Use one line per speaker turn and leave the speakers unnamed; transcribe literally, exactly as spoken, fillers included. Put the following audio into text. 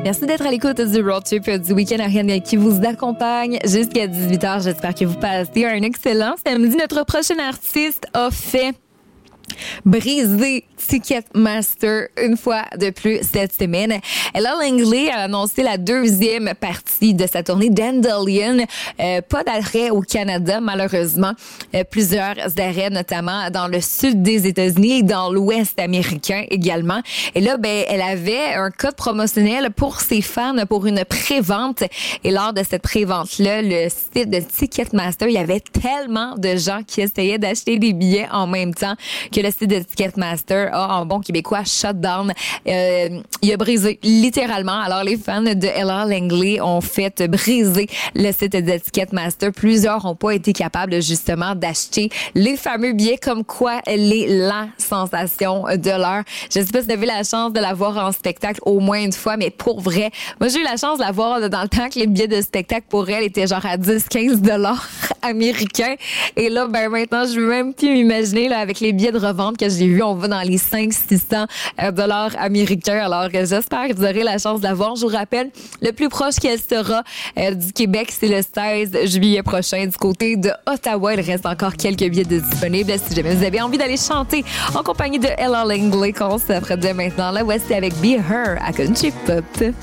Merci d'être à l'écoute du Road Trip du Week-end Ariane qui vous accompagne jusqu'à dix-huit heures. J'espère que vous passez un excellent samedi. Notre prochain artiste a fait briser Ticketmaster une fois de plus cette semaine. Ella Langley a annoncé la deuxième partie de sa tournée Dandelion. Euh, pas d'arrêt au Canada, malheureusement. Euh, plusieurs arrêts, notamment dans le sud des États-Unis et dans l'ouest américain également. Et là, ben, elle avait un code promotionnel pour ses fans pour une pré-vente. Et lors de cette pré-vente-là, le site de Ticketmaster, il y avait tellement de gens qui essayaient d'acheter des billets en même temps que le site de Ticketmaster a, en bon québécois, shut down. Euh, il a brisé, littéralement. Alors, les fans de Ella Langley ont fait briser le site de Ticketmaster. Plusieurs n'ont pas été capables, justement, d'acheter les fameux billets, comme quoi elle est la sensation de l'heure. Je ne sais pas si vous avez la chance de la voir en spectacle au moins une fois, mais pour vrai, moi, j'ai eu la chance de la voir dans le temps que les billets de spectacle pour elle étaient genre à dix à quinze dollars américains. Et là, ben, maintenant, je veux même plus m'imaginer, là, avec les billets de revente que j'ai vus, on va dans les cinq à six cents dollars américains. Alors, j'espère que vous aurez la chance de la voir. Je vous rappelle, le plus proche qu'elle sera euh, du Québec, c'est le seize juillet prochain du côté de Ottawa. Il reste encore quelques billets de disponibles. Si jamais vous avez envie d'aller chanter en compagnie de Ella Langley, qu'on s'apprête dès maintenant, là, voici avec Be Her à Country Pop.